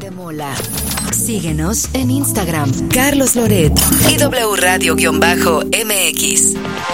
de Mola. Síguenos en Instagram, Carlos Loret y W Radio-MX.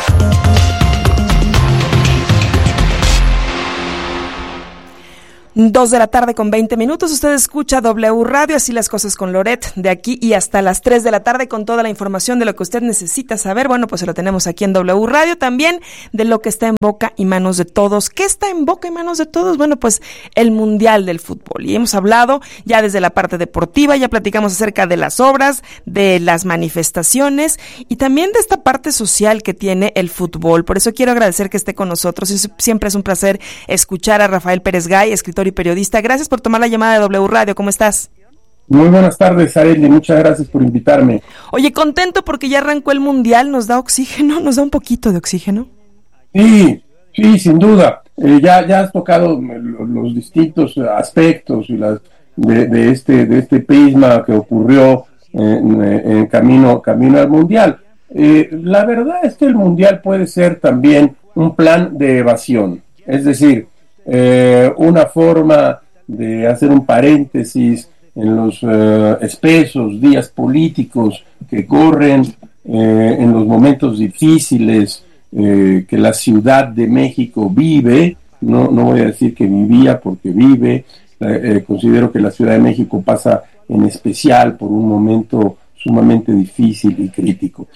2:20 p.m. Usted escucha W Radio, así las cosas con Loret, de aquí y hasta las 3 p.m, con toda la información de lo que usted necesita saber. Bueno, pues se lo tenemos aquí en W Radio, también de lo que está en boca y manos de todos. ¿Qué está en boca y manos de todos? Bueno, pues el Mundial del Fútbol. Y hemos hablado ya desde la parte deportiva, ya platicamos acerca de las obras, de las manifestaciones y también de esta parte social que tiene el fútbol. Por eso quiero agradecer que esté con nosotros. Siempre es un placer escuchar a Rafael Pérez Gay, escritor y periodista. Gracias por tomar la llamada de W Radio. ¿Cómo estás? Muy buenas tardes, Arely. Muchas gracias por invitarme. Oye, contento porque ya arrancó el Mundial. ¿Nos da oxígeno? ¿Nos da un poquito de oxígeno? Sí, sin duda. Ya has tocado los distintos aspectos y de este prisma que ocurrió en camino al Mundial. La verdad es que el Mundial puede ser también un plan de evasión. Es decir, una forma de hacer un paréntesis en los espesos días políticos que corren, en los momentos difíciles que la Ciudad de México vive. No voy a decir que vivía, porque vive. Considero que la Ciudad de México pasa en especial por un momento sumamente difícil y crítico.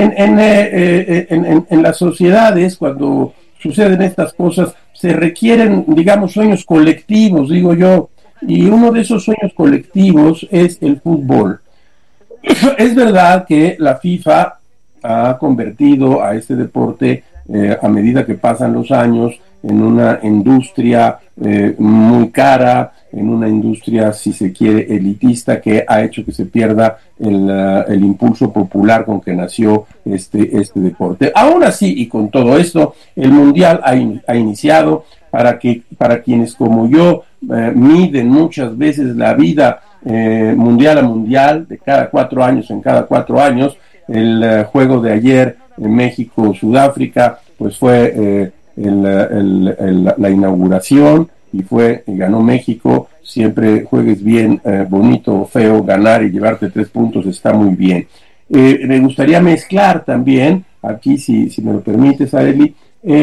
En las sociedades, cuando suceden estas cosas, se requieren, digamos, sueños colectivos, digo yo, y uno de esos sueños colectivos es el fútbol. Es verdad que la FIFA ha convertido a este deporte, a medida que pasan los años, en una industria muy cara, en una industria, si se quiere, elitista, que ha hecho que se pierda el impulso popular con que nació este deporte. Aún así, y con todo esto, el Mundial ha iniciado para quienes como yo miden muchas veces la vida mundial a mundial, de cada 4 años en cada 4 años. El juego de ayer en México-Sudáfrica, pues fue la inauguración, y ganó México. Siempre juegues bien, bonito o feo, ganar y llevarte 3 puntos está muy bien. Me gustaría mezclar también, aquí si me lo permites, Arely,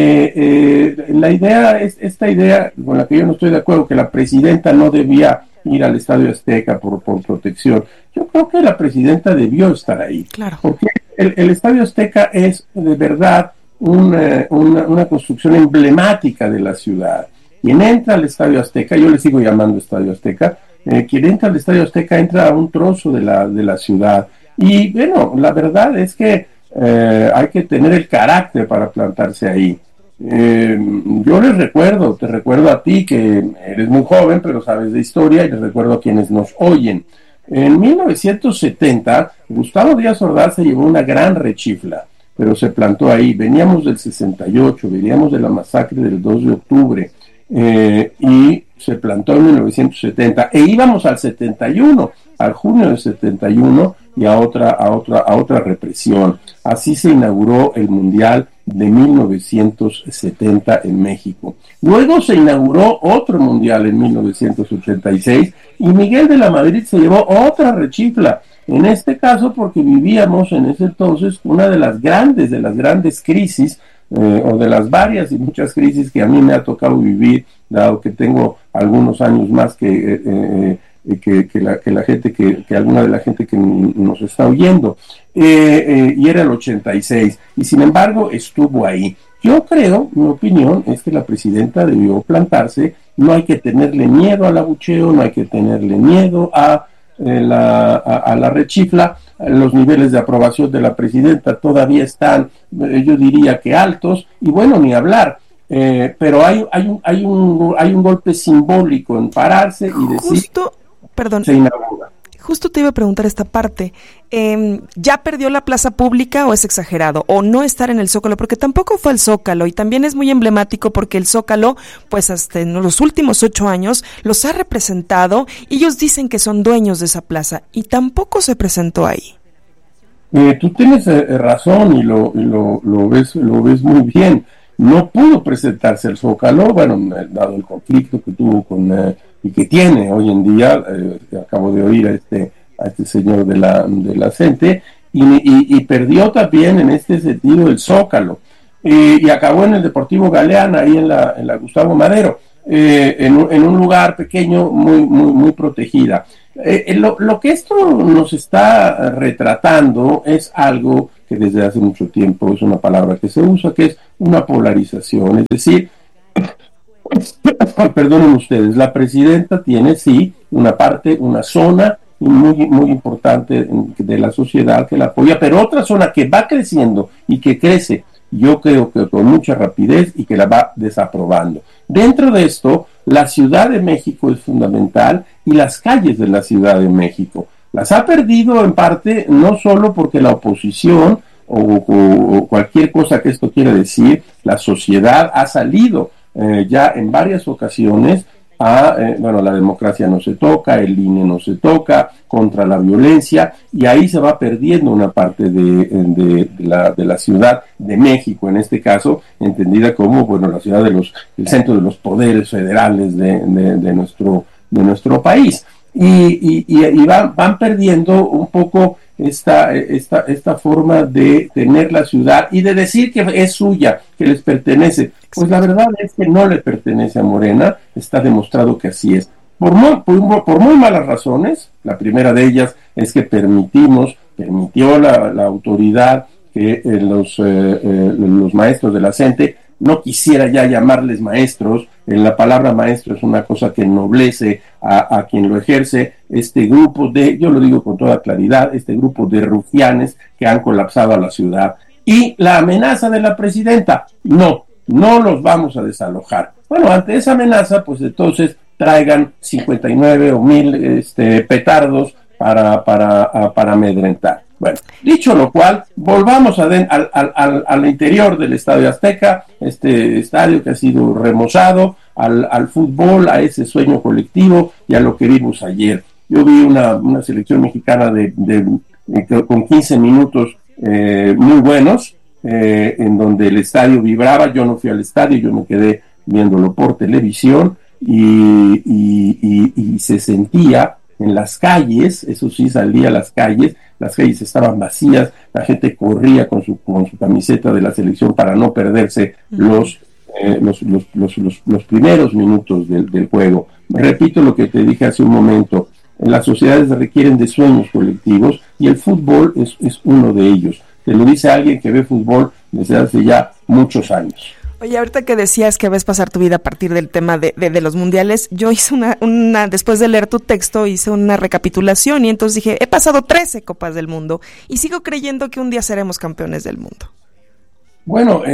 la idea es esta idea con la que yo no estoy de acuerdo, que la presidenta no debía ir al Estadio Azteca por protección. Yo creo que la presidenta debió estar ahí, claro, porque el Estadio Azteca es de verdad una construcción emblemática de la ciudad. Quien entra al Estadio Azteca, yo le sigo llamando Estadio Azteca, quien entra al Estadio Azteca entra a un trozo de la ciudad. Y bueno, la verdad es que hay que tener el carácter para plantarse ahí. Yo te recuerdo a ti, que eres muy joven, pero sabes de historia, y les recuerdo a quienes nos oyen. En 1970, Gustavo Díaz Ordaz se llevó una gran rechifla, pero se plantó ahí. Veníamos del 68, veníamos de la masacre del 2 de octubre, y se plantó en 1970, e íbamos al 71, al junio del 71, y a otra represión. Así se inauguró el Mundial de 1970 en México. Luego se inauguró otro Mundial en 1986, y Miguel de la Madrid se llevó otra rechifla, en este caso porque vivíamos en ese entonces una de las grandes crisis, o de las varias y muchas crisis que a mí me ha tocado vivir, dado que tengo algunos años más que la gente, que alguna de la gente que nos está oyendo, y era el 86, y sin embargo estuvo ahí. Yo creo, mi opinión es que la presidenta debió plantarse. No hay que tenerle miedo al abucheo, no hay que tenerle miedo a la rechifla. Los niveles de aprobación de la presidenta todavía están, yo diría que altos, y bueno, ni hablar. Pero hay un golpe simbólico en pararse y decir, se inaugura. Justo te iba a preguntar esta parte. ¿Ya perdió la plaza pública o es exagerado? ¿O no estar en el Zócalo? Porque tampoco fue el Zócalo, y también es muy emblemático porque el Zócalo, pues hasta en los últimos 8 años, los ha representado, y ellos dicen que son dueños de esa plaza, y tampoco se presentó ahí. Tú tienes razón, y lo ves muy bien. No pudo presentarse el Zócalo, bueno, dado el conflicto que tuvo y que tiene hoy en día. Acabo de oír a este señor de la CENTE, y perdió también en este sentido el Zócalo, y acabó en el Deportivo Galeana, ahí en la Gustavo Madero, en un lugar pequeño muy protegida. Lo que esto nos está retratando es algo que desde hace mucho tiempo es una palabra que se usa, que es una polarización. Es decir, perdonen ustedes, la presidenta tiene sí una parte, una zona muy importante de la sociedad que la apoya, pero otra zona que va creciendo y que crece, yo creo que con mucha rapidez, y que la va desaprobando. Dentro de esto, la Ciudad de México es fundamental, y las calles de la Ciudad de México las ha perdido en parte no solo porque la oposición o cualquier cosa que esto quiera decir, la sociedad ha salido ya en varias ocasiones la democracia no se toca, el INE no se toca, contra la violencia, y ahí se va perdiendo una parte de la Ciudad de México, en este caso, entendida como, la ciudad el centro de los poderes federales de nuestro país. Y van perdiendo un poco esta forma de tener la ciudad y de decir que es suya, que les pertenece. Pues la verdad es que no le pertenece a Morena, está demostrado que así es. Por muy malas razones. La primera de ellas es que permitió la autoridad que los maestros de la CENTE, no quisiera ya llamarles maestros, la palabra maestro es una cosa que ennoblece a quien lo ejerce, este grupo yo lo digo con toda claridad, este grupo de rufianes que han colapsado a la ciudad. Y la amenaza de la presidenta, no los vamos a desalojar. Bueno, ante esa amenaza, pues entonces traigan 59 o 1000 petardos para amedrentar. Bueno, dicho lo cual, volvamos al interior del Estadio Azteca, este estadio que ha sido remozado, al fútbol, a ese sueño colectivo y a lo que vimos ayer. Yo vi una selección mexicana con 15 minutos muy buenos, en donde el estadio vibraba. Yo no fui al estadio, yo me quedé viéndolo por televisión, y se sentía en las calles, eso sí, salía a las calles estaban vacías, la gente corría con su camiseta de la selección para no perderse los primeros minutos del juego. Repito lo que te dije hace un momento, las sociedades requieren de sueños colectivos, y el fútbol es uno de ellos. Te lo dice alguien que ve fútbol desde hace ya muchos años. Oye, ahorita que decías que ves pasar tu vida a partir del tema de los mundiales, yo hice después de leer tu texto, hice una recapitulación, y entonces dije, he pasado 13 Copas del Mundo y sigo creyendo que un día seremos campeones del mundo. Bueno,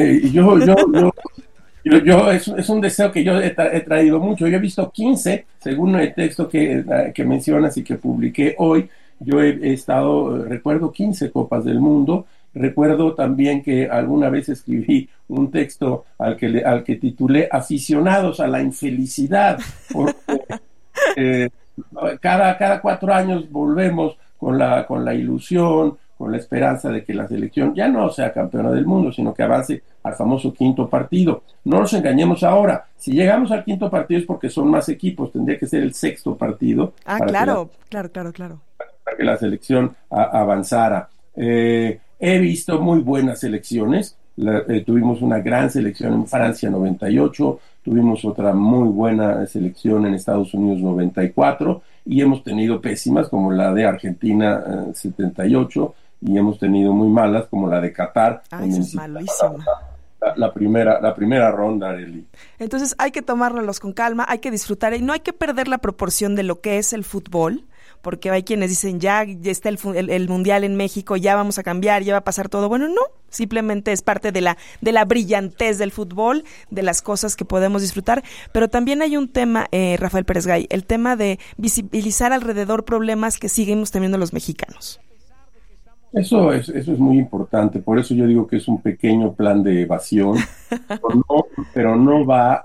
yo es un deseo que yo he traído mucho. Yo he visto 15, según el texto que mencionas y que publiqué hoy. Yo he estado, recuerdo 15 Copas del Mundo. Recuerdo también que alguna vez escribí un texto al que titulé Aficionados a la infelicidad, porque cada 4 años volvemos con la ilusión, con la esperanza de que la selección ya no sea campeona del mundo, sino que avance al famoso quinto partido. No nos engañemos ahora, si llegamos al quinto partido es porque son más equipos, tendría que ser el sexto partido. Claro. Para que la selección avanzara. He visto muy buenas selecciones. Tuvimos una gran selección en Francia 98, tuvimos otra muy buena selección en Estados Unidos 94, y hemos tenido pésimas como la de Argentina 78, y hemos tenido muy malas como la de Qatar. Eso es malísima. La primera ronda, Eli. Entonces hay que tomárnoslos con calma, hay que disfrutar y no hay que perder la proporción de lo que es el fútbol, porque hay quienes dicen ya está el Mundial en México, ya vamos a cambiar, ya va a pasar todo. Bueno, no, simplemente es parte de la brillantez del fútbol, de las cosas que podemos disfrutar, pero también hay un tema, Rafael Pérez Gay, el tema de visibilizar alrededor problemas que seguimos teniendo los mexicanos. Eso es muy importante, por eso yo digo que es un pequeño plan de evasión, pero no va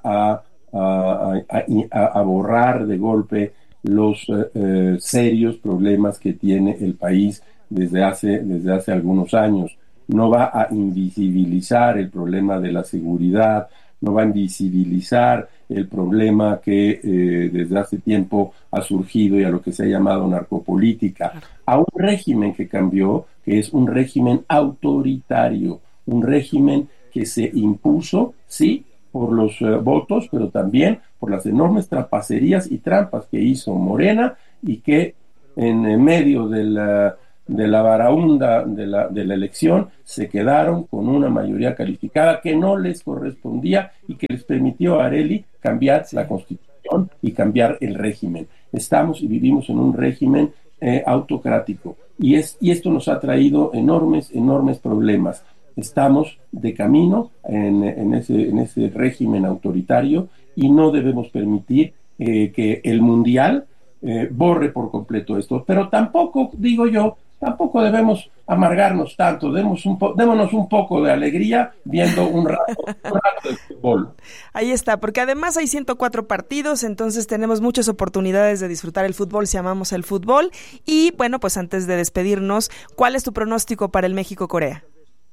a borrar de golpe los serios problemas que tiene el país desde hace algunos años. No va a invisibilizar el problema de la seguridad, no va a invisibilizar el problema que desde hace tiempo ha surgido y a lo que se ha llamado narcopolítica, a un régimen que cambió, que es un régimen autoritario, un régimen que se impuso, sí, por los votos, pero también por las enormes trapacerías y trampas que hizo Morena y que en medio de la varaunda de la elección se quedaron con una mayoría calificada que no les correspondía y que les permitió a Arely cambiar la Constitución y cambiar el régimen. Estamos y vivimos en un régimen autocrático y esto nos ha traído enormes problemas. Estamos de camino en ese régimen autoritario y no debemos permitir que el Mundial borre por completo esto. Pero tampoco, digo yo, tampoco debemos amargarnos tanto. Démonos un poco de alegría viendo un rato de fútbol. Ahí está, porque además hay 104 partidos, entonces tenemos muchas oportunidades de disfrutar el fútbol si amamos el fútbol. Y bueno, pues antes de despedirnos, ¿cuál es tu pronóstico para el México-Corea?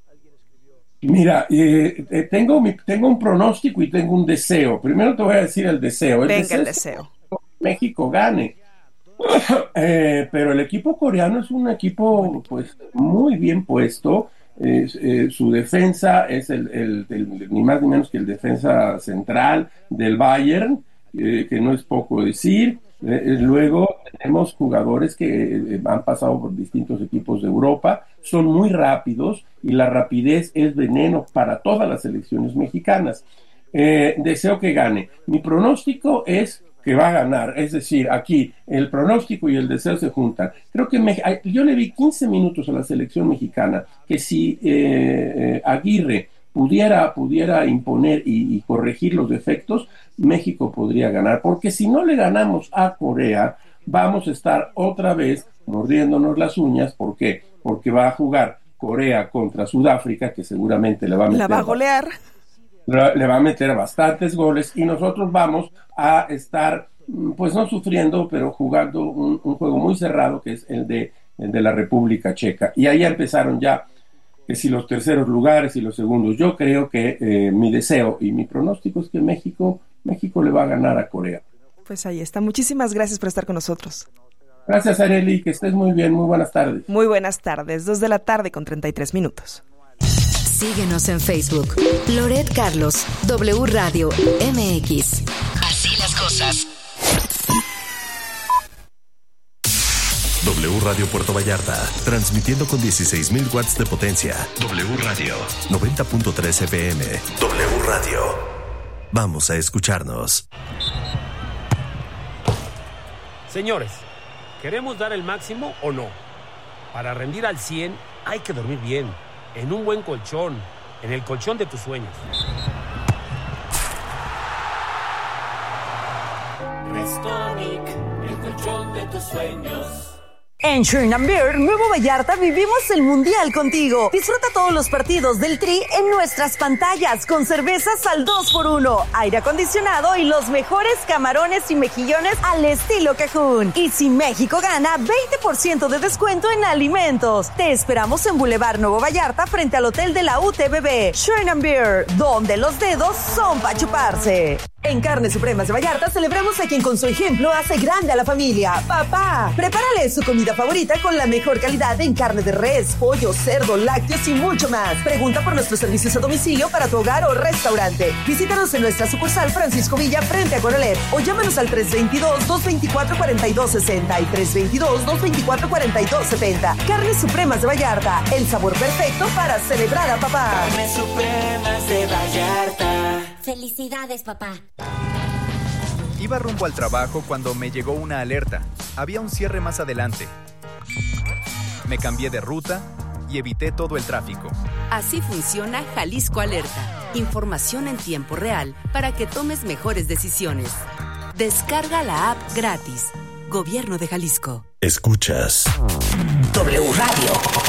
Mira, tengo un pronóstico y tengo un deseo. Primero te voy a decir el deseo. El deseo. México gane. Pero el equipo coreano es un equipo pues muy bien puesto. Su defensa es ni más ni menos que el defensa central del Bayern, que no es poco decir. Luego tenemos jugadores que han pasado por distintos equipos de Europa, son muy rápidos y la rapidez es veneno para todas las selecciones mexicanas. Deseo que gane. Mi pronóstico es que va a ganar, es decir, aquí el pronóstico y el deseo se juntan. Creo que yo le vi 15 minutos a la selección mexicana, que si Aguirre pudiera imponer y corregir los defectos, México podría ganar, porque si no le ganamos a Corea, vamos a estar otra vez mordiéndonos las uñas. ¿Por qué? Porque va a jugar Corea contra Sudáfrica, que seguramente le va a golear. Le va a meter bastantes goles y nosotros vamos a estar, pues no sufriendo, pero jugando un juego muy cerrado, que es el de la República Checa. Y ahí empezaron ya que si los terceros lugares y los segundos. Yo creo que mi deseo y mi pronóstico es que México le va a ganar a Corea. Pues ahí está. Muchísimas gracias por estar con nosotros. Gracias, Arely, que estés muy bien. Muy buenas tardes. Muy buenas tardes. 2:33 p.m. Síguenos en Facebook. Loret Carlos, W Radio MX. Así las cosas. W Radio Puerto Vallarta, transmitiendo con 16,000 watts de potencia. W Radio, 90.3 FM. W Radio. Vamos a escucharnos. Señores, ¿queremos dar el máximo o no? Para rendir al 100 hay que dormir bien, en un buen colchón, en el colchón de tus sueños. Restonic, el colchón de tus sueños. En Schönenberg, Nuevo Vallarta, vivimos el Mundial contigo. Disfruta todos los partidos del Tri en nuestras pantallas con cervezas al 2x1, aire acondicionado y los mejores camarones y mejillones al estilo Cajún. Y si México gana, 20% de descuento en alimentos. Te esperamos en Boulevard Nuevo Vallarta frente al Hotel de la UTBB. Schönenberg, donde los dedos son para chuparse. En Carnes Supremas de Vallarta celebramos a quien con su ejemplo hace grande a la familia. Papá, prepárale su comida favorita con la mejor calidad en carne de res, pollo, cerdo, lácteos y mucho más. Pregunta por nuestros servicios a domicilio para tu hogar o restaurante. Visítanos en nuestra sucursal Francisco Villa frente a Coralet o llámanos al 322-224-4260 y 322-224-4270. Carnes Supremas de Vallarta, el sabor perfecto para celebrar a papá. Carnes Supremas de Vallarta. Felicidades, papá. Iba rumbo al trabajo cuando me llegó una alerta. Había un cierre más adelante. Me cambié de ruta y evité todo el tráfico. Así funciona Jalisco Alerta. Información en tiempo real para que tomes mejores decisiones. Descarga la app gratis. Gobierno de Jalisco. Escuchas W Radio.